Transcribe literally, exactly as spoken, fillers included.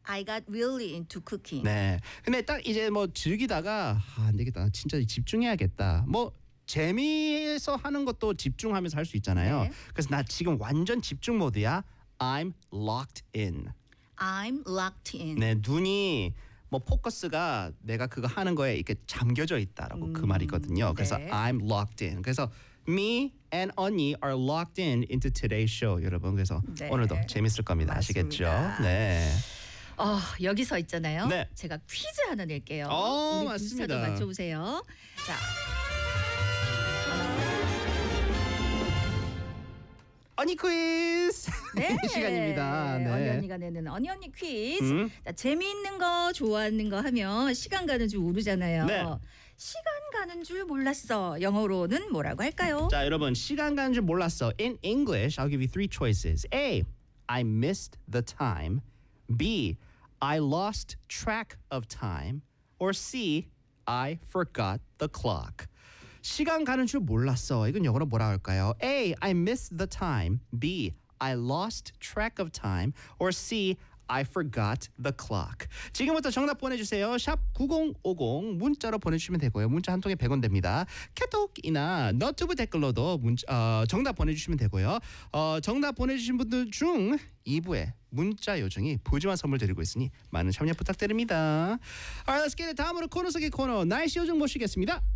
I got really into cooking. 네. 근데 딱 이제 뭐 즐기다가 아, 안 되겠다. 진짜 집중해야겠다. 뭐 재미에서 하는 것도 집중하면서 할 수 있잖아요. 네. 그래서 나 지금 완전 집중 모드야. I'm locked in. I'm locked in. 네, 눈이 뭐 포커스가 내가 그거 하는 거에 이렇게 잠겨져 있다라고 음, 그 말이거든요. 그래서 네. I'm locked in. 그래서 me and 언니 are locked in into today's show. 여러분 그래서 네. 오늘도 재밌을 겁니다. 맞습니다. 아시겠죠? 네. 어, 여기서 있잖아요. 네. 제가 퀴즈 하나 낼게요. 어, 우리 맞습니다. 부스터도 맞춰보세요. 자, 언니 퀴즈 네. 시간입니다. 네. 언니 언니가 내는 언니 언니 퀴즈. 음. 자, 재미있는 거 좋아하는 거 하면 시간 가는 줄 모르잖아요. 네. 시간 가는 줄 몰랐어. 영어로는 뭐라고 할까요? 자, 여러분 시간 가는 줄 몰랐어. In English, I'll give you three choices. A. I missed the time. B. I lost track of time. Or C. I forgot the clock. 시간 가는 줄 몰랐어. 이건 영어로 뭐라 할까요? A. I missed the time. B. I lost track of time. Or C. I forgot the clock. 지금부터 정답 보내주세요. 샵 구공오공 문자로 보내주시면 되고요. 문자 한 통에 백 원 됩니다. 카톡이나 너튜브 댓글로도 문자, 어, 정답 보내주시면 되고요. 어, 정답 보내주신 분들 중 이 부에 문자 요정이 푸짐한 선물 드리고 있으니 많은 참여 부탁드립니다. Alright, let's get it. 다음으로 코너 속의 코너 날씨 요정 모시겠습니다.